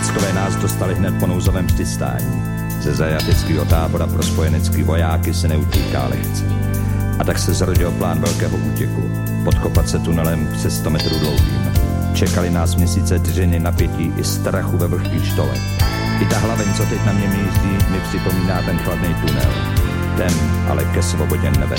Sovětskové nás dostali hned po nouzovém přistání. Ze zajateckého tábora pro spojenecký vojáky se neutíká lehce. A tak se zrodil plán velkého útěku. Podkopat se tunelem přes 100 metrů dlouhým. Čekali nás měsíce dřiny, napětí i strachu ve vlhkých štolech. I ta hlaveň, co teď na mě míří, mi připomíná ten chladný tunel. Ten ale ke svobodě nevede.